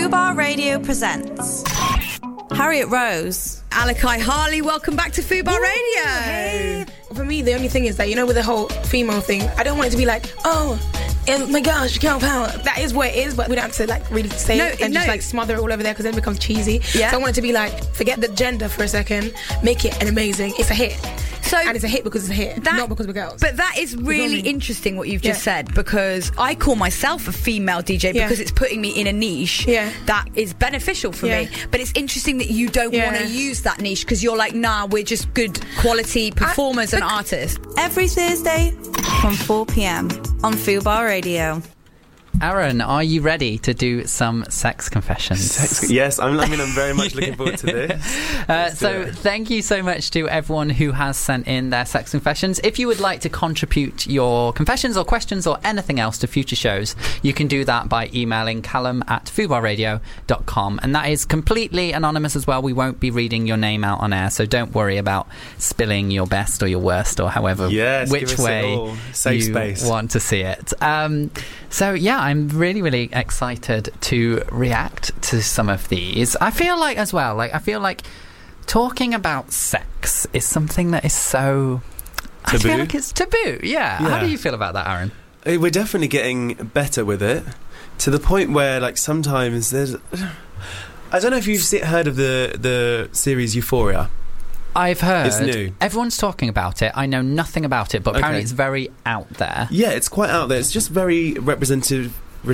Fubar Radio presents Harriet Rose, Alakai Harley. Welcome back to Fubar Radio. Hey. For me, the only thing is that, with the whole female thing, I don't want it to be like, oh my gosh, girl power. That is what it is, but we don't have to really say it and just smother it all over there because then it becomes cheesy. Yeah. So I want it to be like, forget the gender for a second, make it an amazing. It's a hit. And it's a hit because it's a hit, not because we're girls. But that is really interesting what you've just said, because I call myself a female DJ because it's putting me in a niche that is beneficial for me. But it's interesting that you don't want to use that niche because you're like, nah, we're just good quality performers and artists. Every Thursday from 4 p.m. on Fubar Radio. Aaron, are you ready to do some sex confessions? Yes, I'm very much looking forward to this. So thank you so much to everyone who has sent in their sex confessions. If you would like to contribute your confessions or questions or anything else to future shows, you can do that by emailing callum@fubarradio.com, and that is completely anonymous as well. We won't be reading your name out on air, so don't worry about spilling your best or your worst or however which way Safe you space. want to see it. I'm really, really excited to react to some of these. I feel like as well, talking about sex is something that is so... Taboo? I feel like it's taboo, yeah. How do you feel about that, Aaron? We're definitely getting better with it, to the point where, sometimes there's... I don't know if you've heard of the series Euphoria. I've heard. It's new. Everyone's talking about it. I know nothing about it, but apparently it's very out there. Yeah, it's quite out there. It's just very representative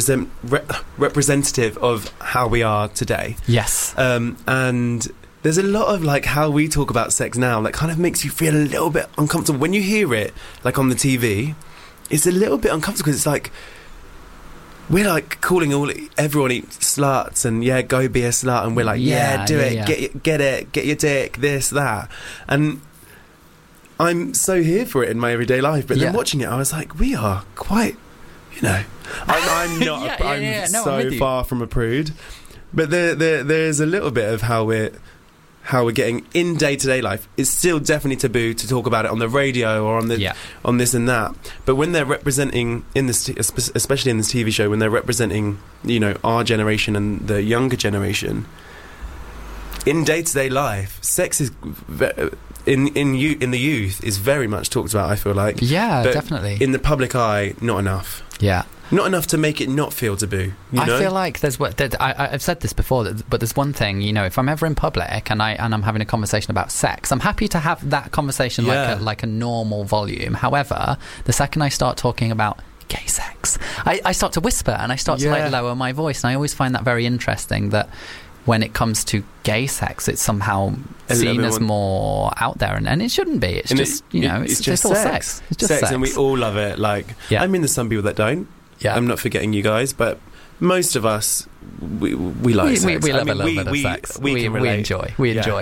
of how we are today. Yes. And there's a lot of how we talk about sex now kind of makes you feel a little bit uncomfortable when you hear it on the TV. It's a little bit uncomfortable because it's we're calling everyone sluts and go be a slut, and we're do it. Get your dick, this, that. And I'm so here for it in my everyday life, but then watching it I was like, we are quite, I'm not I'm so far from a prude, but there's a little bit of how we're getting in day-to-day life. It's still definitely taboo to talk about it on the radio or on this and that. But when they're representing in this, especially in this TV show, when they're representing, our generation and the younger generation, in day-to-day life, sex is in the youth is very much talked about. I feel like, but definitely in the public eye, not enough. Yeah. Not enough to make it not feel taboo. I feel like I've said this before, but there's one thing, if I'm ever in public and I'm having a conversation about sex, I'm happy to have that conversation like a normal volume. However, the second I start talking about gay sex, I start to whisper and I start to lower my voice, and I always find that very interesting that when it comes to gay sex, it's somehow seen as more out there, and it shouldn't be. It's just, it's just all sex. It's just sex, and we all love it. I mean, there's some people that don't. Yeah. I'm not forgetting you guys, but most of us, we like sex. We love a little bit of sex. We enjoy.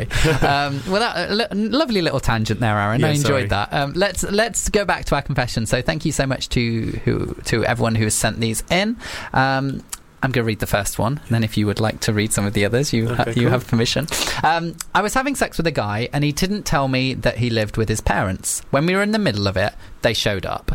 Lovely little tangent there, Aaron. I enjoyed that. Let's go back to our confession. So thank you so much to everyone who has sent these in. I'm going to read the first one, and then if you would like to read some of the others, you have permission. I was having sex with a guy, and he didn't tell me that he lived with his parents. When we were in the middle of it, they showed up.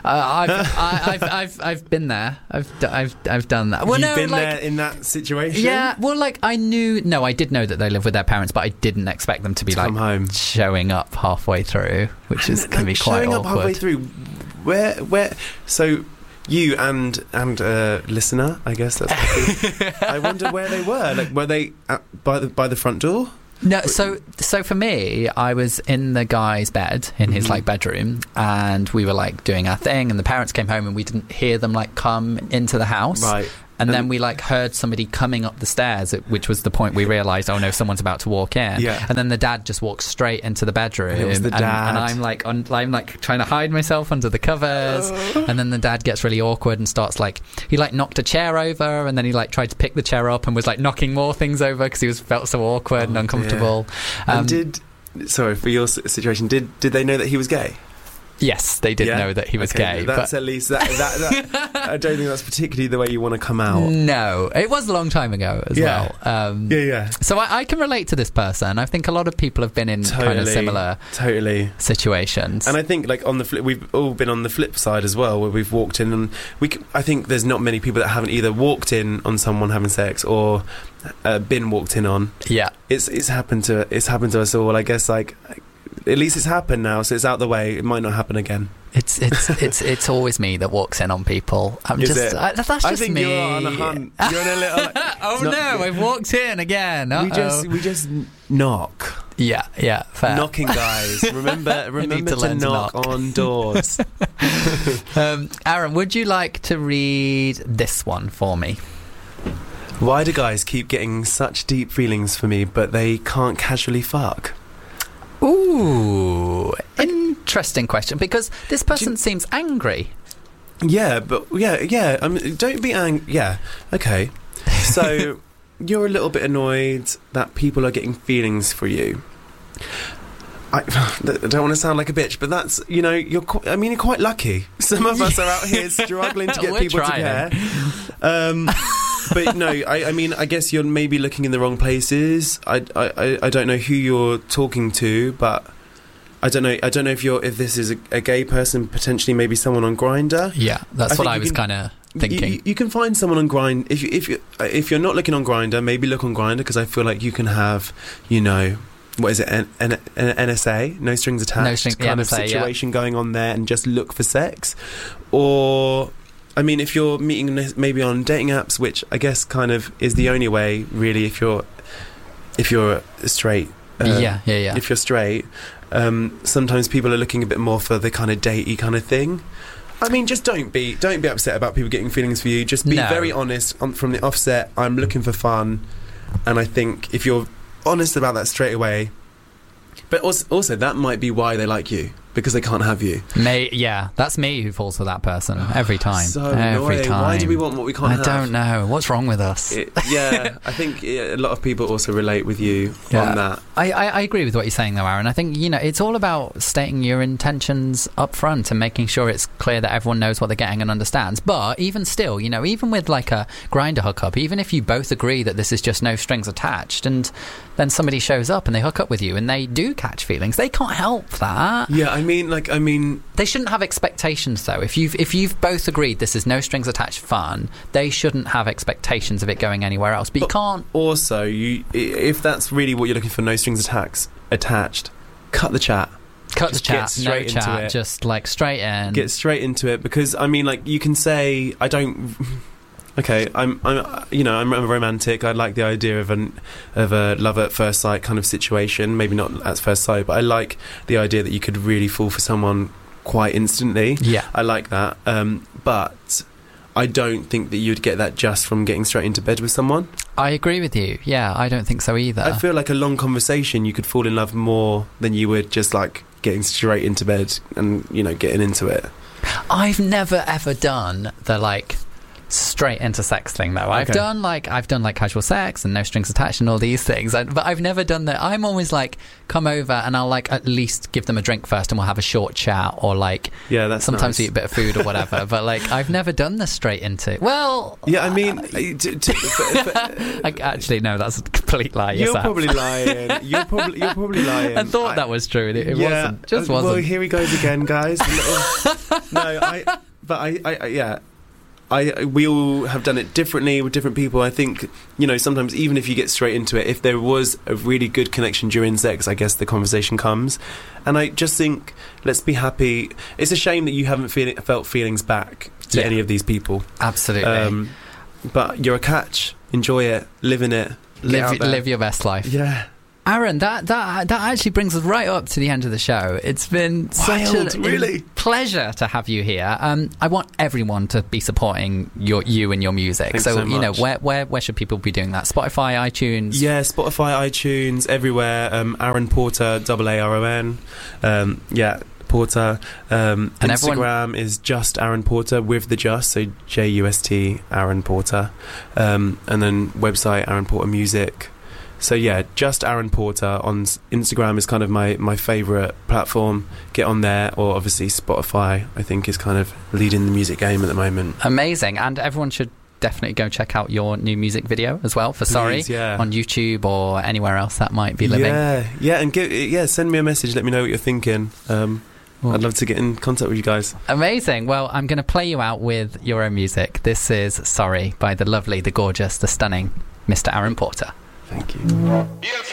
I've been there. I've done that. Well, You've been there in that situation? Yeah. Well, I did know that they live with their parents, but I didn't expect them to be come home, showing up halfway through, which can be quite awkward. Showing up halfway through. Where? So. You and listener, I guess that's. I wonder where they were. Were they by the front door? No, so for me, I was in the guy's bed in his bedroom, and we were doing our thing, and the parents came home, and we didn't hear them come into the house. Right. And then we heard somebody coming up the stairs, which was the point we realised, oh no, someone's about to walk in. Yeah. And then the dad just walked straight into the bedroom. And it was the dad. And I'm trying to hide myself under the covers. And then the dad gets really awkward and starts he knocked a chair over, and then he tried to pick the chair up and was knocking more things over because he felt so awkward and uncomfortable. And sorry for your situation, did they know that he was gay? Yes, they did know that he was gay. That's at least that I don't think that's particularly the way you want to come out. No, it was a long time ago as well. So I can relate to this person. I think a lot of people have been in kind of similar situations. And I think like on the flip, we've all been on the flip side as well, where we've walked in and I think there's not many people that haven't either walked in on someone having sex or been walked in on. Yeah, it's happened to us all. I guess like. At least it's happened now, so it's out the way. It might not happen again. It's always me that walks in on people. That's just I think me. You're on a hunt. You're in a little. I've walked in again. We just knock. Yeah, fair. Knocking, guys. Remember to knock on doors. Aaron, would you like to read this one for me? Why do guys keep getting such deep feelings for me, but they can't casually fuck? Ooh, interesting question, because this person seems angry. Yeah, but yeah. Don't be angry. Yeah, okay. So you're a little bit annoyed that people are getting feelings for you. I don't want to sound like a bitch, but that's, you're quite lucky. Some of us are out here struggling to get people to care. But no, I guess you're maybe looking in the wrong places. I don't know who you're talking to, but I don't know if this is a gay person, potentially maybe someone on Grindr. Yeah, that's what I was kind of thinking. You can find someone on Grindr if you're not looking on Grindr, maybe look on Grindr, because I feel like you can have, what is it, an NSA, no strings attached, kind of situation going on there, and just look for sex. Or if you're meeting maybe on dating apps, which I guess kind of is the only way, really, if you're straight. If you're straight, sometimes people are looking a bit more for the kind of datey kind of thing. Just don't be upset about people getting feelings for you. Just be very honest from the offset. I'm looking for fun, and I think if you're honest about that straight away, but also that might be why they like you, because they can't have you. That's me who falls for that person every time. So annoying. Why do we want what we can't have? I don't know. What's wrong with us? I think a lot of people also relate with you on that. I agree with what you're saying though, Aaron. I think, it's all about stating your intentions up front and making sure it's clear that everyone knows what they're getting and understands. But even still, even with like a Grindr hookup, even if you both agree that this is just no strings attached, and then somebody shows up and they hook up with you and they do catch feelings, they can't help that. Yeah, they shouldn't have expectations though. If you've both agreed this is no strings attached fun, they shouldn't have expectations of it going anywhere else. But you can't. Also, if that's really what you're looking for, no strings attached, cut the chat. No chat, just like straight in. Get straight into it, because you can say I don't. Okay, I'm romantic. I like the idea of a love at first sight kind of situation. Maybe not at first sight, but I like the idea that you could really fall for someone quite instantly. Yeah, I like that. But I don't think that you'd get that just from getting straight into bed with someone. I agree with you. Yeah, I don't think so either. I feel like a long conversation, you could fall in love more than you would just like getting straight into bed and getting into it. I've never ever done the straight into sex thing though. I've done casual sex and no strings attached and all these things, but I've never done that. I'm always come over and I'll at least give them a drink first and we'll have a short chat, or that's sometimes nice. We eat a bit of food or whatever. But I've never done this straight into. Well, yeah, actually no, that's a complete lie. You're probably lying. You're probably lying. I thought that was true. It wasn't. Just wasn't. Well, here he goes again, guys. We all have done it differently with different people. I think, sometimes even if you get straight into it, if there was a really good connection during sex, I guess the conversation comes. And I just think, let's be happy. It's a shame that you haven't felt feelings back to any of these people. Absolutely. But you're a catch. Enjoy it. Live in it. Live your best life. Yeah. Aaron, that actually brings us right up to the end of the show. It's been such a pleasure to have you here. I want everyone to be supporting you and your music. Thanks so much. Where should people be doing that? Spotify, iTunes? Yeah, Spotify, iTunes, everywhere. Aaron Porter, Aaron. Porter. And Instagram is just Aaron Porter with the just, so JUST Aaron Porter. And then website Aaron Porter Music. So yeah, just Aaron Porter on Instagram is kind of my favourite platform. Get on there, or obviously Spotify, I think, is kind of leading the music game at the moment. Amazing. And everyone should definitely go check out your new music video as well for Sorry on YouTube or anywhere else that might be living. Yeah, and send me a message, let me know what you're thinking. I'd love to get in contact with you guys. Amazing. Well, I'm going to play you out with your own music. This is Sorry by the lovely, the gorgeous, the stunning Mr. Aaron Porter. Thank you.